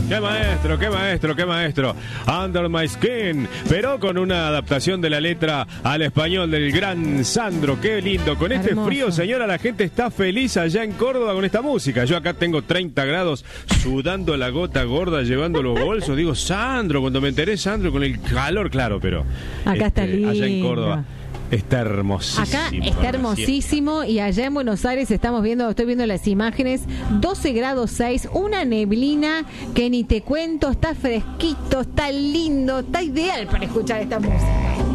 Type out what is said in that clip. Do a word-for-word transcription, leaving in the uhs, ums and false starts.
Qué maestro, qué maestro, qué maestro. Under My Skin, pero con una adaptación de la letra al español del gran Sandro. Qué lindo. Con este Hermoso. frío, señora, la gente está feliz allá en Córdoba con esta música. Yo acá tengo treinta grados, sudando la gota gorda, llevando los bolsos. Digo, Sandro, cuando me enteré, Sandro, con el calor, claro, pero Acá está lindo. allá en Córdoba está hermosísimo. Acá está hermosísimo y allá en Buenos Aires estamos viendo, estoy viendo las imágenes, doce grados seis, una neblina que ni te cuento, está fresquito, está lindo, está ideal para escuchar esta música.